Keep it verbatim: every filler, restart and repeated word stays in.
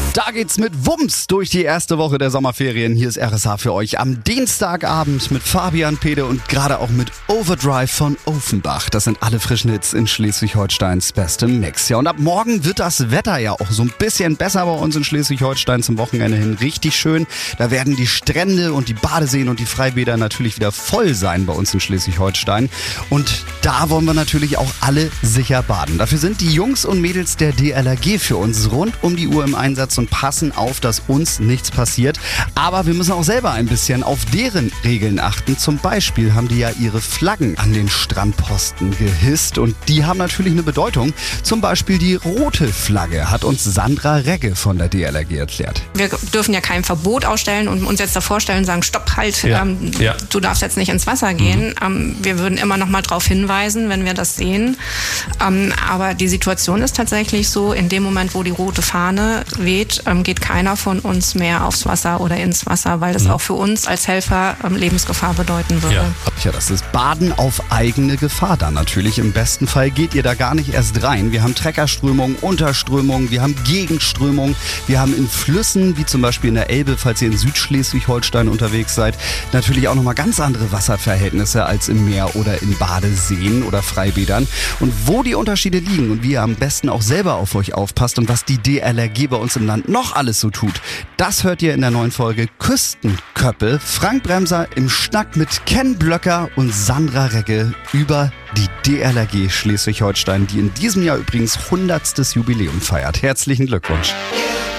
Da geht's mit Wumms durch die erste Woche der Sommerferien. Hier ist R S H für euch am Dienstagabend mit Fabian Pede und gerade auch mit Overdrive von Offenbach. Das sind alle frischen Hits in Schleswig-Holsteins bestem Mix. Ja, und ab morgen wird das Wetter ja auch so ein bisschen besser bei uns in Schleswig-Holstein zum Wochenende hin. Richtig schön. Da werden die Strände und die Badeseen und die Freibäder natürlich wieder voll sein bei uns in Schleswig-Holstein. Und da wollen wir natürlich auch alle sicher baden. Dafür sind die Jungs und Mädels der D L R G für uns rund um die Uhr im Einsatz und passen auf, dass uns nichts passiert. Aber wir müssen auch selber ein bisschen auf deren Regeln achten. Zum Beispiel haben die ja ihre Flaggen an den Strandposten gehisst und die haben natürlich eine Bedeutung. Zum Beispiel die rote Flagge, hat uns Sandra Regge von der D L R G erklärt. Wir dürfen ja kein Verbot ausstellen und uns jetzt davor stellen und sagen, stopp, halt, Ja. ähm, Ja. du darfst jetzt nicht ins Wasser gehen. Mhm. Ähm, wir würden immer noch mal darauf hinweisen, wenn wir das sehen. Ähm, aber die Situation ist tatsächlich so, in dem Moment, wo die rote Fahne weht, ähm, geht keiner von uns mehr aufs Wasser oder ins Wasser, weil das mhm. auch für uns als Helfer ähm, Lebensgefahr bedeuten würde. Ja. ja, das ist Baden auf eigene Gefahr dann natürlich. Im besten Fall geht ihr da gar nicht erst rein. Wir haben Treckerströmungen, Unterströmungen, wir haben Gegenströmungen, wir haben in Flüssen, wie zum Beispiel in der Elbe, falls ihr in Südschleswig-Holstein unterwegs seid, natürlich auch nochmal ganz andere Wasserverhältnisse als im Meer oder in Badeseen oder Freibädern. Und wo die Unterschiede liegen und wie ihr am besten auch selber auf euch aufpasst und was die D L R G bei uns im Land noch alles so tut, das hört ihr in der neuen Folge Küstenköppe. Frank Bremser im Schnack mit Ken Blöcker und Sandra Regge über die D L R G Schleswig-Holstein, die in diesem Jahr übrigens hundertstes Jubiläum feiert. Herzlichen Glückwunsch.